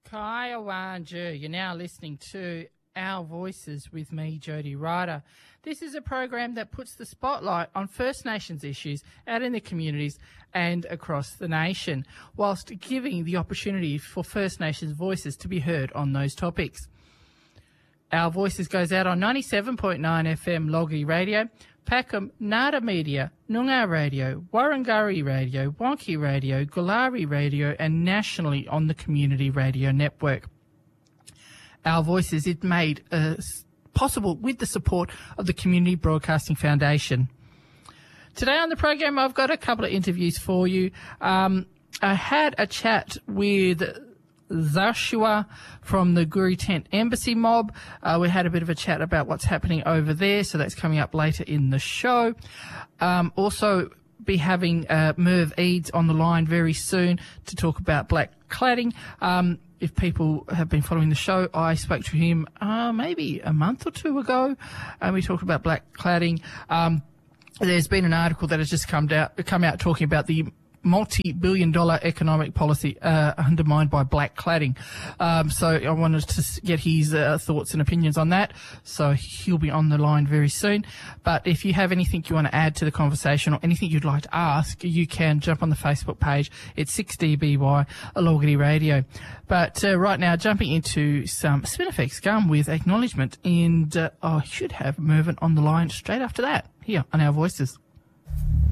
Kaya Wanju, you're now listening to Our Voices with me, Jody Ryder. This is a program that puts the spotlight on First Nations issues out in the communities and across the nation, whilst giving the opportunity for First Nations voices to be heard on those topics. Our Voices goes out on 97.9 FM Logie Radio, Packham Nada Media, Noongar Radio, Warrangurri Radio, Wonky Radio, Gulari Radio, and nationally on the Community Radio Network. Our Voices is made possible with the support of the Community Broadcasting Foundation. Today on the program, I've got a couple of interviews for you. I had a chat with Joshua from the Guri Tent Embassy mob. We had a bit of a chat about what's happening over there, so that's coming up later in the show. Also be having Merv Eads on the line very soon to talk about black cladding. If people have been following the show, I spoke to him maybe a month or two ago, and we talked about black cladding. There's been an article that has just come out talking about the multi-billion-dollar economic policy undermined by black cladding. So I wanted to get his thoughts and opinions on that. So he'll be on the line very soon. But if you have anything you want to add to the conversation or anything you'd like to ask, you can jump on the Facebook page. It's 6DBY Alogany Radio. But right now, jumping into some Spinifex Gum with acknowledgement, and I should have Mervyn on the line straight after that here on Our Voices.